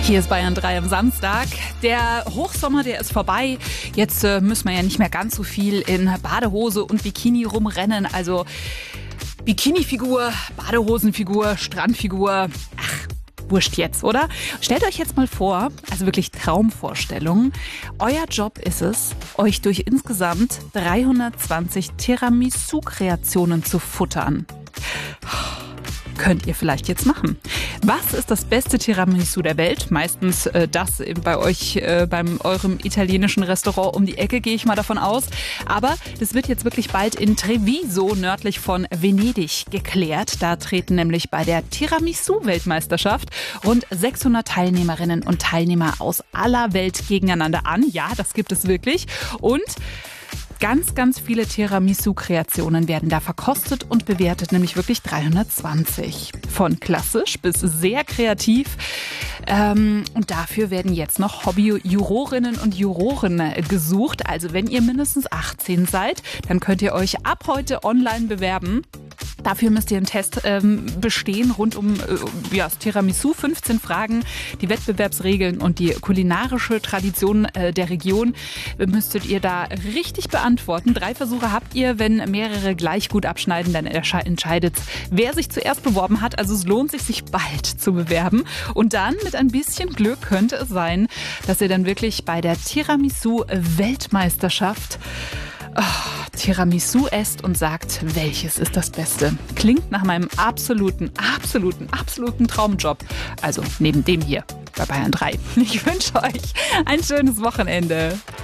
Hier ist Bayern 3 am Samstag. Der Hochsommer, der ist vorbei. Jetzt müssen wir ja nicht mehr ganz so viel in Badehose und Bikini rumrennen. Also Bikini-Figur, Badehosenfigur, Strandfigur. Ach, wurscht jetzt, oder? Stellt euch jetzt mal vor, also wirklich Traumvorstellung. Euer Job ist es, euch durch insgesamt 320 Tiramisu-Kreationen zu futtern. Könnt ihr vielleicht jetzt machen. Was ist das beste Tiramisu der Welt? Meistens das bei euch, beim eurem italienischen Restaurant um die Ecke, gehe ich mal davon aus. Aber das wird jetzt wirklich bald in Treviso, nördlich von Venedig, geklärt. Da treten nämlich bei der Tiramisu-Weltmeisterschaft rund 600 Teilnehmerinnen und Teilnehmer aus aller Welt gegeneinander an. Ja, das gibt es wirklich. Und ganz, ganz viele Tiramisu-Kreationen werden da verkostet und bewertet, nämlich wirklich 320. Von klassisch bis sehr kreativ. Und dafür werden jetzt noch Hobby-Jurorinnen und Juroren gesucht. Also wenn ihr mindestens 18 seid, dann könnt ihr euch ab heute online bewerben. Dafür müsst ihr einen Test bestehen rund um das Tiramisu, 15 Fragen, die Wettbewerbsregeln und die kulinarische Tradition der Region müsstet ihr da richtig beantworten. 3 Versuche habt ihr, wenn mehrere gleich gut abschneiden, dann entscheidet, wer sich zuerst beworben hat. Also es lohnt sich bald zu bewerben. Und dann mit ein bisschen Glück könnte es sein, dass ihr dann wirklich bei der Tiramisu-Weltmeisterschaft Tiramisu esst und sagt, welches ist das Beste. Klingt nach meinem absoluten Traumjob. Also neben dem hier bei Bayern 3. Ich wünsche euch ein schönes Wochenende.